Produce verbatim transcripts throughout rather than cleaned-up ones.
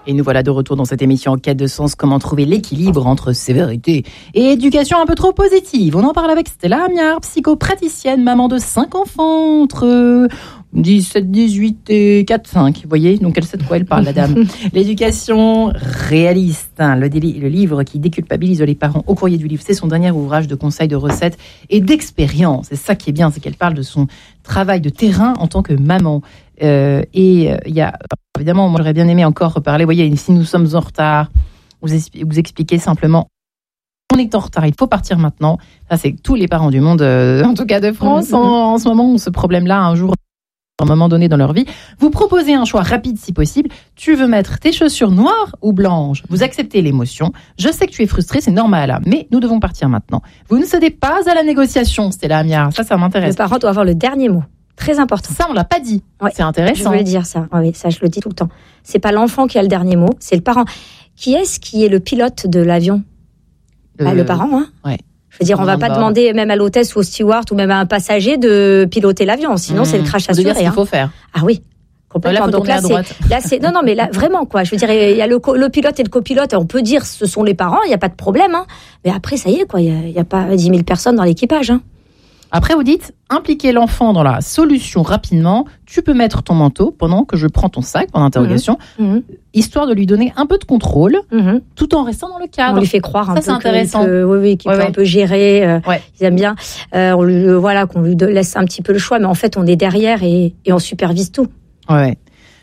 Et nous voilà de retour dans cette émission en quête de sens, comment trouver l'équilibre entre sévérité et éducation un peu trop positive. On en parle avec Stella Amiard, psychopraticienne, maman de cinq enfants, entre dix-sept, dix-huit et quatre, cinq. Vous voyez, donc elle sait de quoi elle parle, la dame. L'éducation réaliste, hein, le, déli- le livre qui déculpabilise les parents. Au courrier du livre, c'est son dernier ouvrage de conseils, de recettes et d'expérience. C'est ça qui est bien, c'est qu'elle parle de son travail de terrain en tant que maman. Euh, et il euh, y a, évidemment, moi j'aurais bien aimé encore reparler. Vous voyez, si nous sommes en retard, vous, expli- vous expliquez simplement, on est en retard, il faut partir maintenant. Ça, c'est tous les parents du monde, euh, en tout cas de France, en, en ce moment, ont ce problème-là un jour, à un moment donné dans leur vie. Vous proposez un choix rapide si possible. Tu veux mettre tes chaussures noires ou blanches? Vous acceptez l'émotion. Je sais que tu es frustré, c'est normal, mais nous devons partir maintenant. Vous ne cédez pas à la négociation, Stella Amiard. Ça, ça m'intéresse. Le parent doit avoir le dernier mot. Très important. Ça, on l'a pas dit. Ouais, c'est intéressant. Je veux le dire, ça. Oui, ça, je le dis tout le temps. C'est pas l'enfant qui a le dernier mot, c'est le parent. Qui est-ce qui est le pilote de l'avion? euh, bah, Le parent, hein. Ouais. Je veux dire, on ne va pas demander même à l'hôtesse ou au steward ou même à un passager de piloter l'avion. Sinon, mmh. c'est le crash assuré. C'est ce qu'il faut faire. Ah oui. Complètement. Là, Donc là, c'est, là, c'est, non, non, mais là, vraiment, quoi. Je veux dire, il y a le, le pilote et le copilote. On peut dire, ce sont les parents, il n'y a pas de problème, hein. Mais après, ça y est, quoi. Il n'y a, a pas dix mille personnes dans l'équipage, hein. Après, vous dites, impliquer l'enfant dans la solution rapidement. Tu peux mettre ton manteau pendant que je prends ton sac, pour l'interrogation, mmh. histoire de lui donner un peu de contrôle, mmh. tout en restant dans le cadre. On lui fait croire un Ça, peu c'est intéressant. Que, oui, oui, qu'il ouais, peut ouais. un peu gérer. Euh, ouais. Ils aiment bien. Euh, on lui, voilà, qu'on lui laisse un petit peu le choix, mais en fait, on est derrière et, et on supervise tout. Ouais.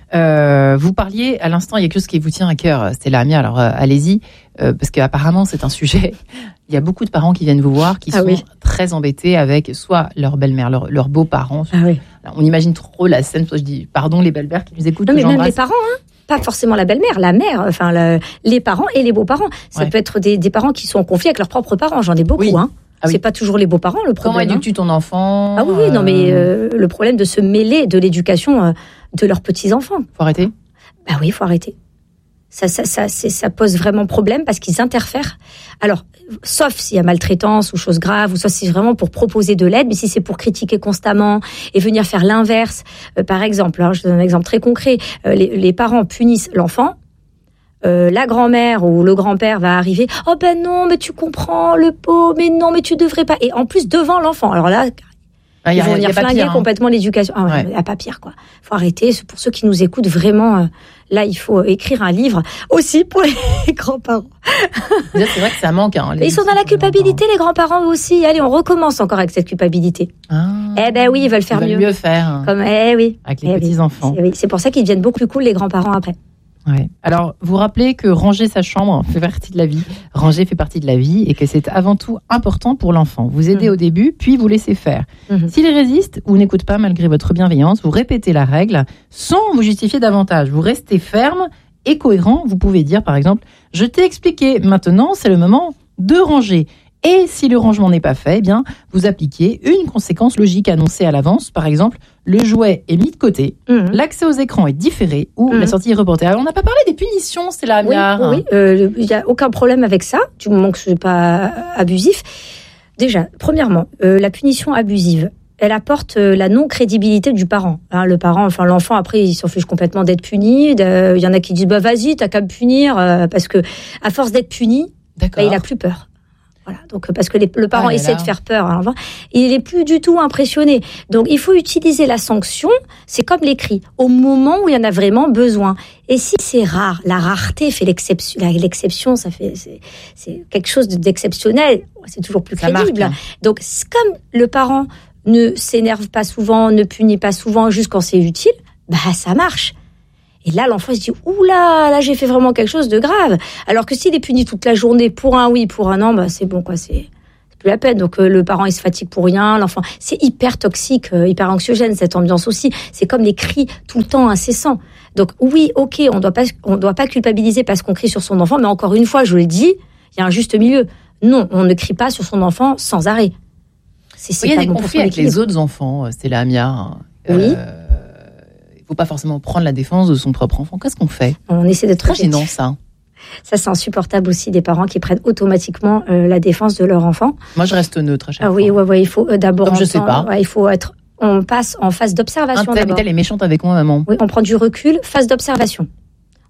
Euh, vous parliez à l'instant, il y a quelque chose qui vous tient à cœur, Stella Amiard. Alors euh, allez-y, euh, parce qu'apparemment c'est un sujet. Il y a beaucoup de parents qui viennent vous voir, qui ah sont oui. très embêtés avec soit leur belle-mère, leurs leur beaux-parents. Ah oui. Alors, on imagine trop la scène. Je dis pardon les belles-mères qui nous écoutent. Non mais même les parents, hein. Pas forcément la belle-mère, la mère, enfin le, les parents et les beaux-parents. Ça ouais. peut être des, des parents qui sont en conflit avec leurs propres parents. J'en ai beaucoup, oui. hein. Ah oui. C'est pas toujours les beaux-parents le problème. Comment éduques-tu hein. ton enfant? Ah oui, oui, non mais euh, le problème de se mêler de l'éducation euh, de leurs petits-enfants. Faut arrêter. Bah oui, il faut arrêter. Ça, ça, ça, c'est, ça pose vraiment problème parce qu'ils interfèrent. Alors, sauf s'il y a maltraitance ou choses graves, ou soit c'est vraiment pour proposer de l'aide, mais si c'est pour critiquer constamment et venir faire l'inverse, euh, par exemple, alors je donne un exemple très concret, euh, les, les parents punissent l'enfant, euh, la grand-mère ou le grand-père va arriver, oh ben non, mais tu comprends, le pot, mais non, mais tu devrais pas, et en plus devant l'enfant. Alors là, ah, ils vont venir flinguer pire, hein. complètement l'éducation. Ah ouais, ouais. Il n'y a pas pire, quoi. Faut arrêter. Pour ceux qui nous écoutent, vraiment, euh, là, il faut écrire un livre aussi pour les grands-parents. C'est vrai que ça manque. Hein, ils sont dans la culpabilité, les grands-parents aussi. Allez, on recommence encore avec cette culpabilité. Ah, eh ben oui, ils veulent faire ils mieux. Veulent mieux faire. Comme, eh oui. Avec les eh petits-enfants. Oui. C'est, oui. C'est pour ça qu'ils deviennent beaucoup plus cool, les grands-parents, après. Ouais. Alors, vous rappelez que ranger sa chambre fait partie de la vie. Ranger fait partie de la vie et que c'est avant tout important pour l'enfant. Vous aidez mmh. au début, puis vous laissez faire. Mmh. S'il résiste ou n'écoute pas malgré votre bienveillance, vous répétez la règle sans vous justifier davantage. Vous restez ferme et cohérent. Vous pouvez dire, par exemple, je t'ai expliqué, maintenant c'est le moment de ranger. Et si le rangement n'est pas fait, eh bien, vous appliquez une conséquence logique annoncée à l'avance. Par exemple, le jouet est mis de côté, mmh. l'accès aux écrans est différé ou mmh. la sortie est reportée. Alors, on n'a pas parlé des punitions, c'est la Amiard. Oui, oui, il euh, n'y a aucun problème avec ça, du moment que ce n'est pas abusif. Déjà, premièrement, euh, la punition abusive, elle apporte euh, la non-crédibilité du parent. Hein, le parent, enfin l'enfant, après, il s'en fiche complètement d'être puni. Il de, y en a qui disent, bah vas-y, t'as qu'à me punir, euh, parce que à force d'être puni, bah, il a plus peur. Voilà, donc parce que les, le parent ah, essaie là. de faire peur à l'enfant, il est plus du tout impressionné. Donc il faut utiliser la sanction, c'est comme les cris, au moment où il y en a vraiment besoin. Et si c'est rare, la rareté fait l'exception, l'exception, ça fait c'est, c'est quelque chose d'exceptionnel, c'est toujours plus crédible. Marque, hein. Donc comme le parent ne s'énerve pas souvent, ne punit pas souvent, juste quand c'est utile, bah ça marche. Et là, l'enfant il se dit « Oula, là, j'ai fait vraiment quelque chose de grave ». Alors que s'il est puni toute la journée pour un oui, pour un non, bah, c'est bon, quoi, c'est, c'est plus la peine. Donc, euh, le parent, il se fatigue pour rien, l'enfant... C'est hyper toxique, euh, hyper anxiogène, cette ambiance aussi. C'est comme les cris tout le temps incessants. Donc, oui, ok, on doit pas, on doit pas culpabiliser parce qu'on crie sur son enfant, mais encore une fois, je le dis, il y a un juste milieu. Non, on ne crie pas sur son enfant sans arrêt. C'est, c'est il y a des bon conflits avec les autres enfants, Stella Amiard. Euh... Oui. Il ne faut pas forcément prendre la défense de son propre enfant. Qu'est-ce qu'on fait? On essaie d'être très gênant, ça. Ça, c'est insupportable aussi, des parents qui prennent automatiquement euh, la défense de leur enfant. Moi, je reste neutre à chaque ah, fois. Oui, ouais, ouais, il faut euh, d'abord... Donc, je ne sais pas. Ouais, il faut être... On passe en phase d'observation un tel, d'abord. Elle est méchante avec moi, maman. Oui, on prend du recul, phase d'observation.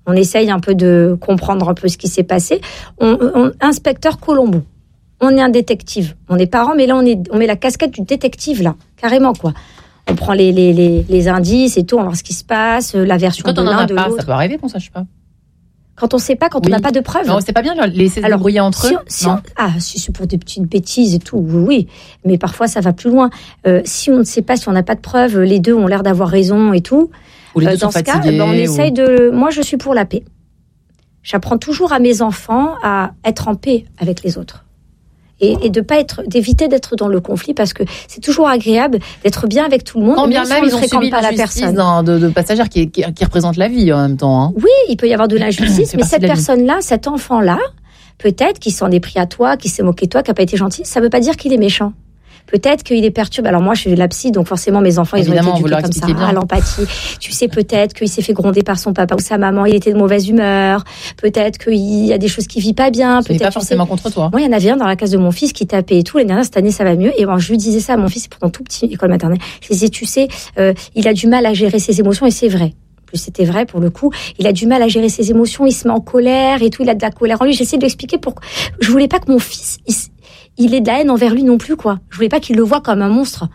On essaye un peu de comprendre un peu ce qui s'est passé. On, on, inspecteur Colombo. On est un détective. On est parents, mais là, on, est, on met la casquette du détective, là. Carrément, quoi. On prend les, les, les, les indices et tout, on va voir ce qui se passe, la version quand de on l'un, en a de pas, l'autre. Ça peut arriver qu'on sache pas. Quand on sait pas, quand oui. on n'a pas de preuves. Non, c'est pas bien de laisser se débrouiller entre si eux. On, si on, ah, si c'est pour des petites bêtises et tout, oui, oui. Mais parfois, ça va plus loin. Euh, si on ne sait pas, si on n'a pas de preuves, les deux ont l'air d'avoir raison et tout. Ou les deux euh, dans sont ce fatigués, cas, ben, on ou... essaye de. Moi, je suis pour la paix. J'apprends toujours à mes enfants à être en paix avec les autres. Et, et de pas être, d'éviter d'être dans le conflit parce que c'est toujours agréable d'être bien avec tout le monde. Quand bien même, si ils ont subi pas l'injustice la personne. D'un, de, de passagères qui, qui, qui représentent la vie en même temps. Hein. Oui, il peut y avoir de l'injustice, mais cette personne-là, cet enfant-là, peut-être qu'il s'en est pris à toi, qu'il s'est moqué de toi, qu'il n'a pas été gentil, ça ne veut pas dire qu'il est méchant. Peut-être qu'il est perturbé. Alors moi, je suis la psy, donc forcément, mes enfants, ils Évidemment, ont été éduqués comme ça, bien. À l'empathie. Tu sais, peut-être qu'il s'est fait gronder par son papa ou sa maman, il était de mauvaise humeur. Peut-être qu'il y a des choses qui vit pas bien. Ce n'est pas forcément sais, contre toi. Moi, il y en avait un dans la classe de mon fils qui tapait et tout. L'année dernière, cette année, ça va mieux. Et bon, je lui disais ça à mon fils, c'est pourtant tout petit, école maternelle. Je lui disais, tu sais, euh, il a du mal à gérer ses émotions et c'est vrai. Plus c'était vrai pour le coup. Il a du mal à gérer ses émotions, il se met en colère et tout. Il a de la colère en lui. J'essaie de lui expliquer pourquoi. Je voulais pas que mon fils, il, il ait de la haine envers lui non plus, quoi. Je voulais pas qu'il le voie comme un monstre.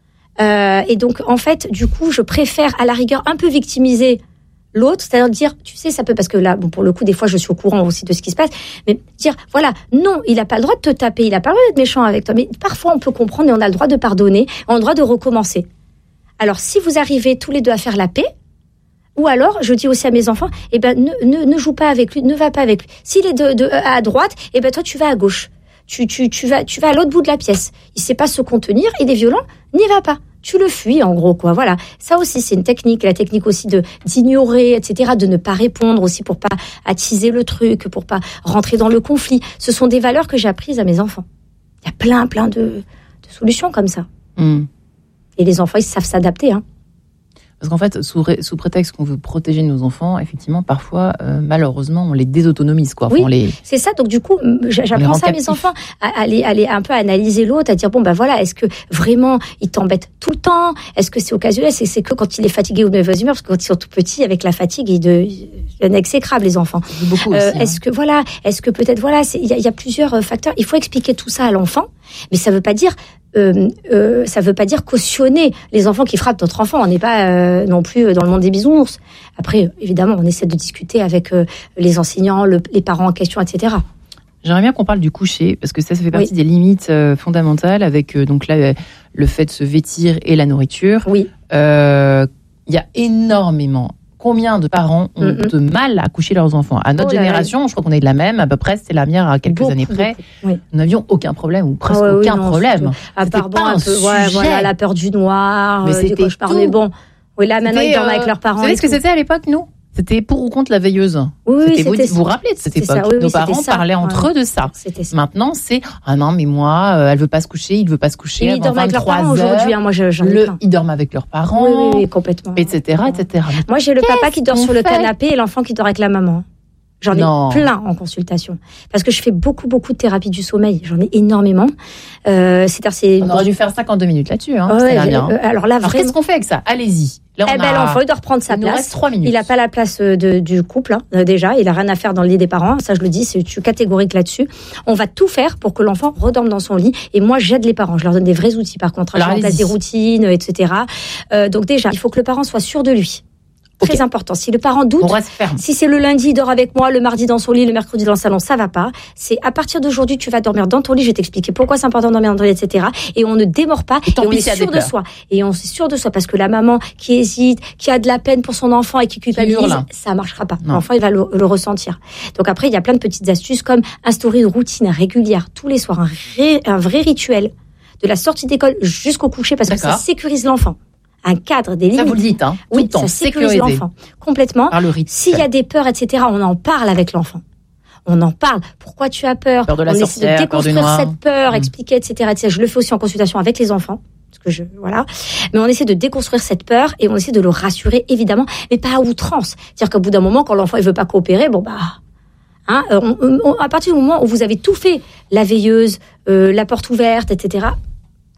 Euh, et donc, en fait, du coup, je préfère à la rigueur un peu victimiser l'autre, c'est-à-dire dire, tu sais, ça peut, parce que là, bon, pour le coup, des fois, je suis au courant aussi de ce qui se passe, mais dire, voilà, non, il a pas le droit de te taper, il a pas le droit d'être méchant avec toi, mais parfois, on peut comprendre et on a le droit de pardonner, on a le droit de recommencer. Alors, si vous arrivez tous les deux à faire la paix, ou alors, je dis aussi à mes enfants, eh ben, ne, ne, ne joue pas avec lui, ne va pas avec lui. S'il est de, de, à droite, eh ben, toi, tu vas à gauche. Tu, tu, tu vas, tu vas à l'autre bout de la pièce. Il sait pas se contenir, il est violent, n'y va pas. Tu le fuis, en gros, quoi. Voilà. Ça aussi, c'est une technique. La technique aussi de, d'ignorer, et cetera, de ne pas répondre aussi pour pas attiser le truc, pour pas rentrer dans le conflit. Ce sont des valeurs que j'ai apprises à mes enfants. Il y a plein, plein de, de solutions comme ça. Mmh. Et les enfants, ils savent s'adapter, hein. Parce qu'en fait, sous, ré, sous prétexte qu'on veut protéger nos enfants, effectivement, parfois, euh, malheureusement, on les désautonomise, quoi. Enfin, oui, on les, c'est ça. Donc, du coup, j'apprends ça à mes enfants, à aller, aller un peu analyser l'autre, à dire, bon, ben voilà, est-ce que vraiment, il t'embête tout le temps? Est-ce que c'est occasionnel? C'est, c'est que quand il est fatigué ou de mauvaise humeur, parce que quand ils sont tout petits, avec la fatigue, ils deviennent exécrables, les enfants. Beaucoup euh, aussi, est-ce hein. que, voilà, est-ce que peut-être, voilà, il y, y a plusieurs facteurs. Il faut expliquer tout ça à l'enfant, mais ça veut pas dire, Euh, euh, ça veut pas dire cautionner les enfants qui frappent d'autres enfants. On n'est pas euh, non plus dans le monde des bisounours. Après, évidemment, on essaie de discuter avec euh, les enseignants, le, les parents en question, et cetera. J'aimerais bien qu'on parle du coucher, parce que ça, ça fait partie oui. des limites euh, fondamentales, avec euh, donc là, euh, le fait de se vêtir et la nourriture. Oui. Il euh, y a énormément. Combien de parents ont mm-hmm. de mal à coucher leurs enfants? À notre oh génération, je crois qu'on est de la même, à peu près, c'était la mienne à quelques beaucoup, années près. Oui. Nous n'avions aucun problème, ou presque oh, aucun oui, non, problème. À part bon, un, un peu, ouais, voilà, la peur du noir, mais euh, c'était du cauchemar, mais bon. Oui, là, maintenant, ils dorment euh, avec leurs parents. Vous savez ce que c'était à l'époque, nous? C'était pour ou contre la veilleuse. Oui, c'était c'était vous, vous vous rappelez de cette époque? Ça, oui, Nos oui, parents ça. parlaient entre ouais. eux de ça. ça. Maintenant, c'est ah non, mais moi, euh, elle veut pas se coucher, il veut pas se coucher. Ils dorment avec leurs parents aujourd'hui. Hein, moi, je, j'en ai le, plein. Ils dorment avec leurs parents. Oui, oui, oui complètement. et cetera, et cetera. Moi, j'ai le papa qui dort sur le canapé et l'enfant qui dort avec la maman. J'en ai non. plein en consultation. Parce que je fais beaucoup, beaucoup de thérapie du sommeil. J'en ai énormément. Euh, c'est-à-dire, c'est... On aurait dû faire cinquante-deux minutes là-dessus. Hein. Ouais, c'est bien. Euh, alors là, alors, vraiment... qu'est-ce qu'on fait avec ça? Allez-y. Là, on eh ben, a... l'enfant, il doit reprendre sa il place. Nous reste trois minutes. Il n'a pas la place de, du couple, hein, déjà. Il n'a rien à faire dans le lit des parents. Ça, je le dis, c'est, je suis catégorique là-dessus. On va tout faire pour que l'enfant redorme dans son lit. Et moi, j'aide les parents. Je leur donne des vrais outils, par contre. Alors, je remplace des routines, et cetera. Euh, donc déjà, il faut que le parent soit sûr de lui. Très okay. important. Si le parent doute, si c'est le lundi, il dort avec moi, le mardi dans son lit, le mercredi dans le salon, ça va pas. C'est à partir d'aujourd'hui, tu vas dormir dans ton lit. Je vais t'expliquer pourquoi c'est important de dormir dans ton lit, et cetera. Et on ne démord pas. Et, et on est sûr de soi. Et on est sûr de soi parce que la maman qui hésite, qui a de la peine pour son enfant et qui culpabilise, ça marchera pas. Non. L'enfant, il va le, le ressentir. Donc après, il y a plein de petites astuces comme instaurer une routine régulière tous les soirs, un, ré, un vrai rituel de la sortie d'école jusqu'au coucher parce D'accord. que ça sécurise l'enfant. Un cadre, des limites. Ça vous le dites, hein, tout oui, le temps, ça sécurise l'enfant complètement. Par le rythme. S'il y a des peurs, et cetera, on en parle avec l'enfant. On en parle. Pourquoi tu as peur? Peur de la on sorcière, essaie de déconstruire peur du noir. cette peur, mmh. expliquer, et cetera, et cetera. Je le fais aussi en consultation avec les enfants. Parce que je, voilà. Mais on essaie de déconstruire cette peur et on essaie de le rassurer, évidemment, mais pas à outrance. C'est-à-dire qu'au bout d'un moment, quand l'enfant, il veut pas coopérer, bon, bah, hein, on, on, à partir du moment où vous avez tout fait, la veilleuse, euh, la porte ouverte, et cetera,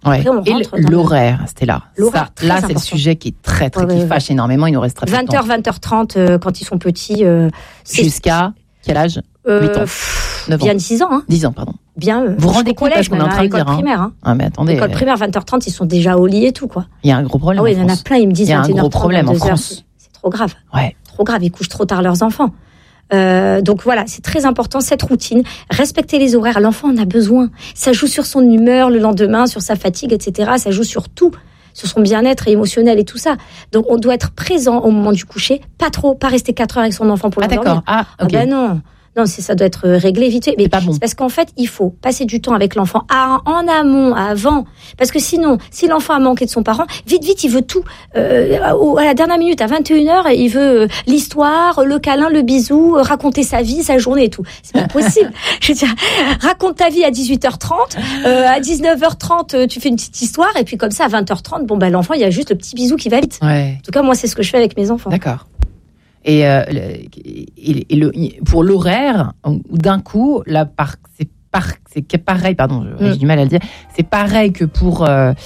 Ouais. Après, on Et rentre le- dans le- l'horaire, c'était là. L'horaire, Ça, très là, c'est le important. sujet qui est très, très, Ouais, qui ouais, fâche énormément. Il nous reste très peu de vingt temps. heures, vingt heures trente, euh, quand ils sont petits. euh, c'est- Jusqu'à quel âge? euh, huit ans. pff, neuf ans. Bien dix ans. Hein. dix ans, pardon. Bien. euh, Vous rendez jusqu'au compte, parce collège, qu'on est en même, train de à l'école dire, hein. primaire. Hein. Ah, mais attendez. L'école euh, primaire, vingt heures trente, ils sont déjà au lit et tout, quoi. Il y a un gros problème. Ah oui, en il y en a France. plein, ils me disent Il y a un vingt et une gros heures trente, problème en vingt-deux heures, France. C'est c'est trop grave. Ouais. Trop grave, ils couchent trop tard leurs enfants. Euh, donc voilà, c'est très important cette routine. Respecter les horaires, l'enfant en a besoin. Ça joue sur son humeur le lendemain, sur sa fatigue, et cetera. Ça joue sur tout, sur son bien-être émotionnel et tout ça. Donc on doit être présent au moment du coucher, pas trop, pas rester quatre heures avec son enfant pour Ah, l'endormir. d'accord. Ah, Ah ok. ben non. Non, c'est, ça doit être réglé vite fait. Mais C'est pas bon. c'est parce qu'en fait, il faut passer du temps avec l'enfant à- en amont, avant. Parce que sinon, si l'enfant a manqué de son parent, vite, vite, il veut tout. Euh, au- à la dernière minute, à vingt et une heures, il veut euh, l'histoire, le câlin, le bisou, euh, raconter sa vie, sa journée et tout. C'est pas possible. Je veux dire, raconte ta vie à dix-huit heures trente, euh, à dix-neuf heures trente, euh, tu fais une petite histoire, et puis comme ça, à vingt heures trente, bon, bah, l'enfant, il y a juste le petit bisou qui va vite. Ouais. En tout cas, moi, c'est ce que je fais avec mes enfants. D'accord. Et, euh, le- et- et le- pour l'horaire, d'un coup, là, par, c'est, par, c'est que pareil, pardon, j'ai Mm. du mal à le dire, c'est pareil que pour, euh,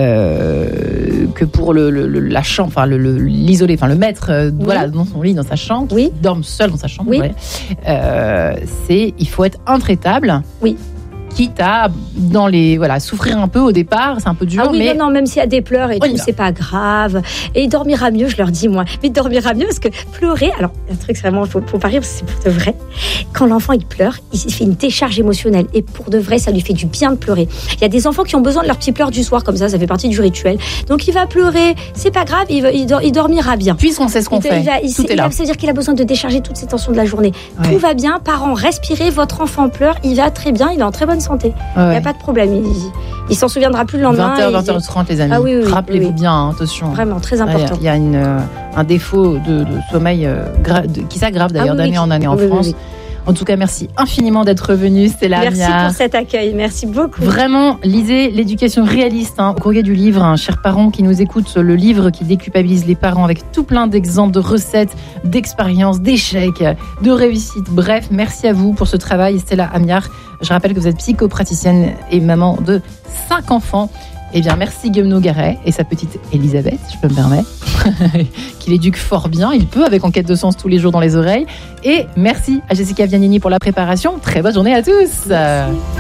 euh, que pour le, le- le- la chambre, enfin le, le- l'isolé, enfin le mettre euh, Oui. voilà, dans son lit, dans sa chambre, Oui. qui dorme seul dans sa chambre, Oui. ouais. Euh, c'est, il faut être intraitable. Oui. Quitte à, dans les, voilà, souffrir un peu au départ, c'est un peu dur, Ah oui, mais non, non, même s'il y a des pleurs et On y tout, va. c'est pas grave. Et il dormira mieux, je leur dis, moi. Mais il dormira mieux parce que pleurer, alors, un truc, c'est vraiment, faut, faut pas rire parce que c'est pour de vrai. Quand l'enfant, il pleure, il fait une décharge émotionnelle. Et pour de vrai, ça lui fait du bien de pleurer. Il y a des enfants qui ont besoin de leurs petits pleurs du soir, comme ça, ça fait partie du rituel. Donc, il va pleurer, c'est pas grave, il, va- il, dor- il dormira bien. puisqu'on sait ce qu'on Il- fait, il va- il tout sait- est il là. a- Ça veut dire qu'il a besoin de décharger toutes ses tensions de la journée. Ouais. Tout va bien, parents, respirez, votre enfant pleure, il va très bien, il est en très bonne santé. Il Ouais. n'y a pas de problème. Il, il s'en souviendra plus le lendemain. vingt heures, il- vingt heures trente, les amis. Ah oui, oui, oui, Rappelez-vous oui. bien, hein, attention. Vraiment, très Ah, il y a- important. Il y a une, euh, un défaut de, de sommeil euh, gra- de- qui s'aggrave d'ailleurs Ah oui, d'année oui, en année en oui, oui, France. oui. En tout cas, merci infiniment d'être venu, Stella Merci Amiard. pour cet accueil, merci beaucoup. Vraiment, lisez l'éducation réaliste hein, au courrier du livre. Hein, chers parents qui nous écoutent, le livre qui déculpabilise les parents avec tout plein d'exemples, de recettes, d'expériences, d'échecs, de réussites. Bref, merci à vous pour ce travail, Stella Amiard. Je rappelle que vous êtes psychopraticienne et maman de cinq enfants. Eh bien, merci Guillaume Nogaret et sa petite Elisabeth, je peux me permettre, qu'il éduque fort bien. Il peut avec Enquête de sens tous les jours dans les oreilles. Et merci à Jessica Vianini pour la préparation. Très bonne journée à tous. Merci.